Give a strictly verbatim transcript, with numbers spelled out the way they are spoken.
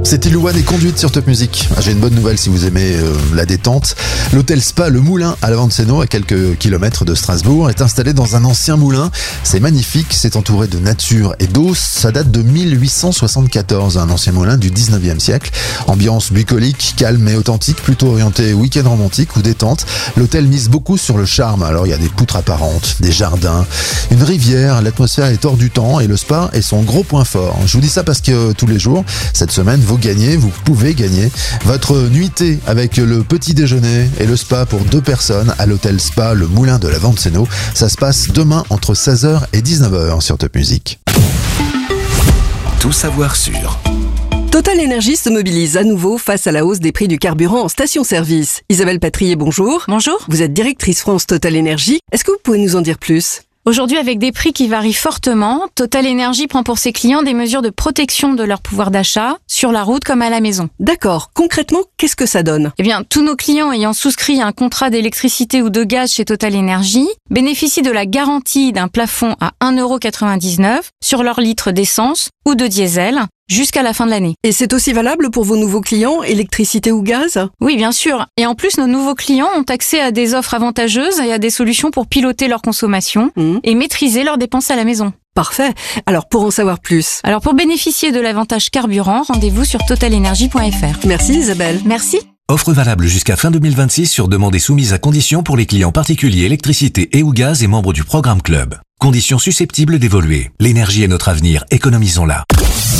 C'était Louane et Conduite sur Top Music. Ah, j'ai une bonne nouvelle si vous aimez euh, la détente. L'hôtel Spa Le Moulin à Lavanseno, à quelques kilomètres de Strasbourg, est installé dans un ancien moulin. C'est magnifique, c'est entouré de nature et d'eau. Ça date de mille huit cent soixante-quatorze, un ancien moulin du dix-neuvième siècle. Ambiance bucolique, calme et authentique, plutôt orienté week-end romantique ou détente. L'hôtel mise beaucoup sur le charme. Alors il y a des poutres apparentes, des jardins, une rivière, l'atmosphère est hors du temps et le spa est son gros point fort. Je vous dis ça parce que euh, tous les jours, cette semaine, vous gagnez, vous pouvez gagner votre nuitée avec le petit déjeuner et le spa pour deux personnes à l'hôtel Spa Le Moulin de Lavanseno. Ça se passe demain entre seize heures et dix-neuf heures sur Top Music. Tout savoir sur Total Énergie se mobilise à nouveau face à la hausse des prix du carburant en station-service. Isabelle Patrier, bonjour. Bonjour. Vous êtes directrice France Total Énergie. Est-ce que vous pouvez nous en dire plus ? Aujourd'hui, avec des prix qui varient fortement, Total Énergie prend pour ses clients des mesures de protection de leur pouvoir d'achat, sur la route comme à la maison. D'accord. Concrètement, qu'est-ce que ça donne ? Eh bien, tous nos clients ayant souscrit un contrat d'électricité ou de gaz chez Total Énergie bénéficient de la garantie d'un plafond à un euro quatre-vingt-dix-neuf sur leur litre d'essence ou de diesel jusqu'à la fin de l'année. Et c'est aussi valable pour vos nouveaux clients, électricité ou gaz ? Oui, bien sûr. Et en plus, nos nouveaux clients ont accès à des offres avantageuses et à des solutions pour piloter leur consommation mmh. et maîtriser leurs dépenses à la maison. Parfait. Alors, pour en savoir plus. Alors, pour bénéficier de l'avantage carburant, rendez-vous sur total énergie point f r. Merci Isabelle. Merci. Offre valable jusqu'à fin deux mille vingt-six sur demande et soumise à conditions pour les clients particuliers électricité et ou gaz et membres du programme Club. Conditions susceptibles d'évoluer. L'énergie est notre avenir, économisons-la.